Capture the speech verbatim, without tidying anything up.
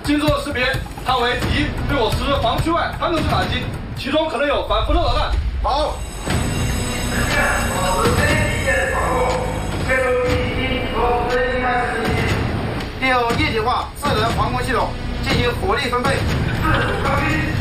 经过识别，他为敌对我师防区外三个式打击，其中可能有反辐射导弹。 好。保持飞机线防控，确认第一和飞机开始进行。利用一体化智能防空系统进行火力分配，自主抗击。